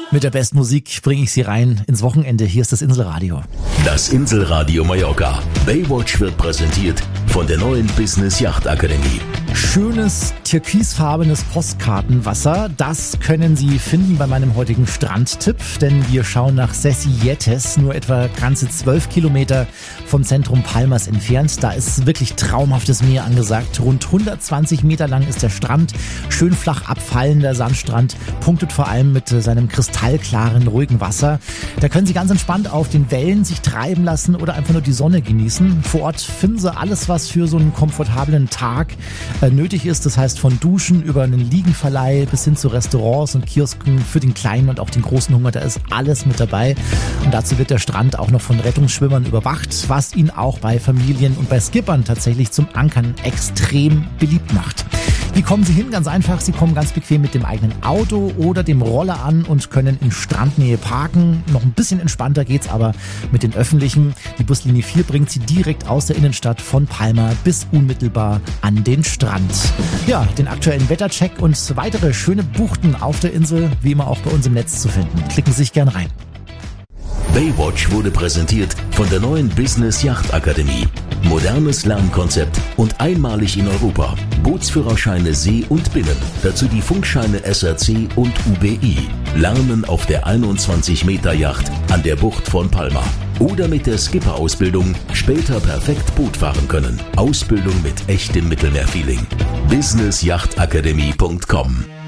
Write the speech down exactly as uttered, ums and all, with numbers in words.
Mit der besten Musik bringe ich Sie rein ins Wochenende. Hier ist das Inselradio. Das Inselradio Mallorca. Baywatch wird präsentiert von der neuen Business Yacht Akademie. Schönes, türkisfarbenes Postkartenwasser, das können Sie finden bei meinem heutigen Strandtipp, denn wir schauen nach Sesilletes, nur etwa ganze zwölf Kilometer vom Zentrum Palmas entfernt. Da ist wirklich traumhaftes Meer angesagt. Rund hundertzwanzig Meter lang ist der Strand, schön flach abfallender Sandstrand, punktet vor allem mit seinem kristallklaren, ruhigen Wasser. Da können Sie ganz entspannt auf den Wellen sich treiben lassen oder einfach nur die Sonne genießen. Vor Ort finden Sie alles, was für so einen komfortablen Tag äh, nötig ist. Das heißt, von Duschen über einen Liegenverleih bis hin zu Restaurants und Kiosken für den kleinen und auch den großen Hunger, da ist alles mit dabei. Und dazu wird der Strand auch noch von Rettungsschwimmern überwacht, was ihn auch bei Familien und bei Skippern tatsächlich zum Ankern extrem beliebt macht. Wie kommen Sie hin? Ganz einfach, Sie kommen ganz bequem mit dem eigenen Auto oder dem Roller an und können in Strandnähe parken. Noch ein bisschen entspannter geht's aber mit den Öffentlichen. Die Buslinie vier bringt Sie direkt aus der Innenstadt von Palma bis unmittelbar an den Strand. Ja, den aktuellen Wettercheck und weitere schöne Buchten auf der Insel, wie immer auch bei uns im Netz zu finden. Klicken Sie sich gern rein. Baywatch wurde präsentiert von der neuen Business Yacht Akademie. Modernes Lernkonzept und einmalig in Europa. Bootsführerscheine See und Binnen. Dazu die Funkscheine S R C und U B I. Lernen auf der einundzwanzig Meter Yacht an der Bucht von Palma. Oder mit der Skipper-Ausbildung später perfekt Boot fahren können. Ausbildung mit echtem Mittelmeerfeeling. business yacht akademie punkt com